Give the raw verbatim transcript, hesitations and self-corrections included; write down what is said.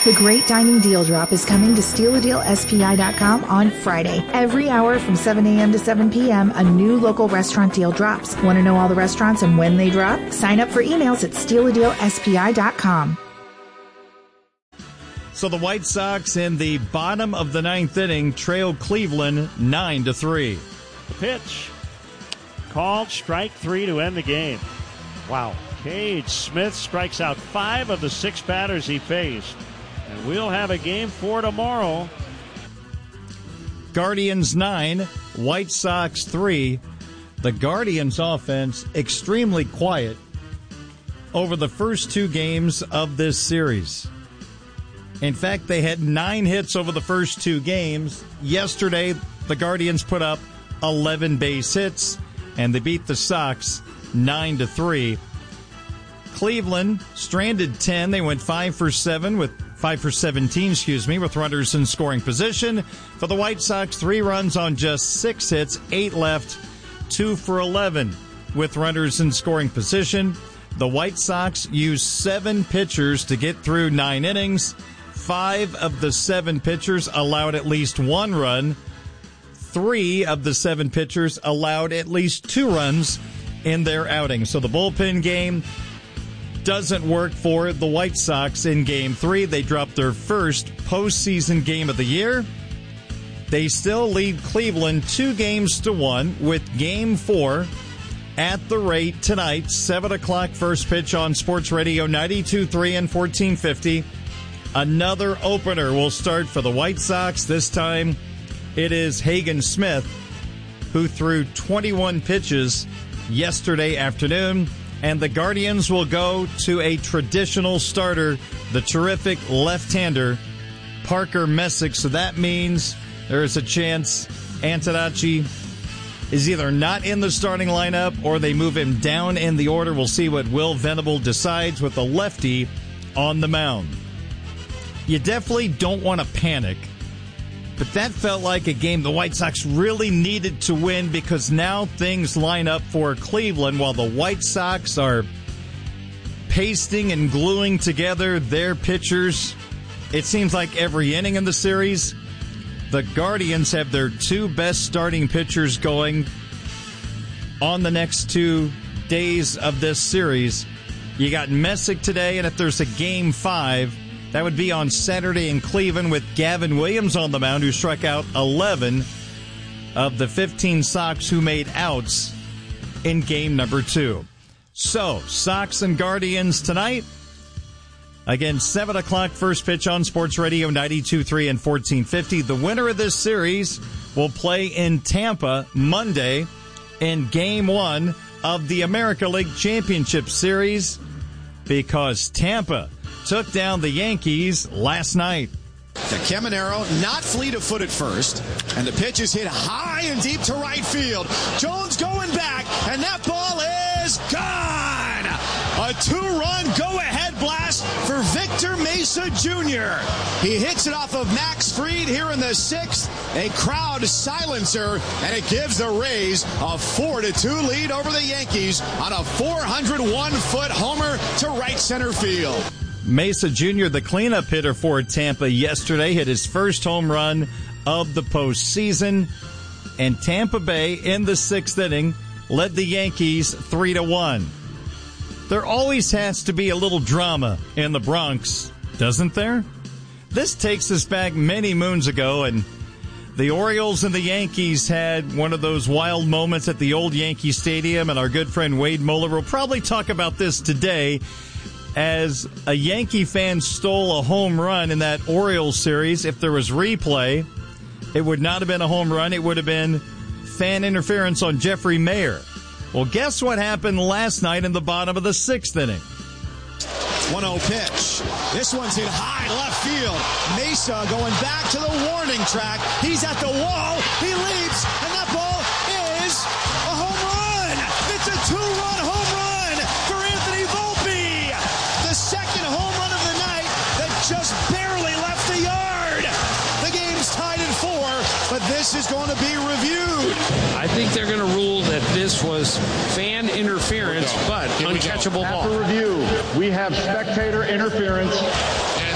The Great Dining Deal Drop is coming to steal a deal S P I dot com on Friday. Every hour from seven a.m. to seven p.m., a new local restaurant deal drops. Want to know all the restaurants and when they drop? Sign up for emails at steal a deal S P I dot com. So the White Sox in the bottom of the ninth inning trail Cleveland nine to three. The pitch. Called strike three to end the game. Wow. Cade Smith strikes out five of the six batters he faced. And we'll have a game four tomorrow. Guardians nine, White Sox three. The Guardians offense extremely quiet over the first two games of this series. In fact, they had nine hits over the first two games. Yesterday, the Guardians put up eleven base hits, and they beat the Sox nine to three. Cleveland stranded ten. They went five for seven with five for seventeen, excuse me, with runners in scoring position. For the White Sox, three runs on just six hits, eight left, two for eleven with runners in scoring position. The White Sox used seven pitchers to get through nine innings. Five of the seven pitchers allowed at least one run. Three of the seven pitchers allowed at least two runs in their outing. So the bullpen game doesn't work for the White Sox in Game three. They dropped their first postseason game of the year. They still lead Cleveland two games to one with Game four at the rate tonight, seven o'clock first pitch on Sports Radio ninety-two point three and fourteen fifty. Another opener will start for the White Sox. This time it is Hagen Smith, who threw twenty-one pitches yesterday afternoon. And the Guardians will go to a traditional starter, the terrific left-hander, Parker Messick. So that means there is a chance Antonacci is either not in the starting lineup or they move him down in the order. We'll see what Will Venable decides with the lefty on the mound. You definitely don't want to panic, but that felt like a game the White Sox really needed to win because now things line up for Cleveland while the White Sox are pasting and gluing together their pitchers. It seems like every inning in the series, the Guardians have their two best starting pitchers going on the next two days of this series. You got Messick today, and if there's a game five, that would be on Saturday in Cleveland with Gavin Williams on the mound, who struck out eleven of the fifteen Sox who made outs in game number two. So, Sox and Guardians tonight. Again, seven o'clock first pitch on Sports Radio ninety-two point three and fourteen fifty. The winner of this series will play in Tampa Monday in game one of the America League Championship Series because Tampa took down the Yankees last night. The Caminero not fleet of foot at first, and the pitch is hit high and deep to right field. Jones going back, and that ball is gone! A two-run go-ahead blast for Victor Mesa Junior He hits it off of Max Fried here in the sixth, a crowd silencer, and it gives the Rays a four to two lead over the Yankees on a four hundred one foot homer to right center field. Mesa Junior, the cleanup hitter for Tampa yesterday, hit his first home run of the postseason. And Tampa Bay, in the sixth inning, led the Yankees three to one. There always has to be a little drama in the Bronx, doesn't there? This takes us back many moons ago, and the Orioles and the Yankees had one of those wild moments at the old Yankee Stadium, and our good friend Wade Muller will probably talk about this today, as a Yankee fan stole a home run in that Orioles series. If there was replay, it would not have been a home run. It would have been fan interference on Jeffrey Mayer. Well, guess what happened last night in the bottom of the sixth inning? one oh pitch. This one's hit high left field. Mesa going back to the warning track. He's at the wall. He leaps, and that ball is a home run. It's a two-run home run for Anthony Volpe. The second home run of the night that just barely left the yard. The game's tied at four, but this is going to be reviewed. I think they're going to rule that this was fan interference, but uncatchable ball. After review, we have spectator interference.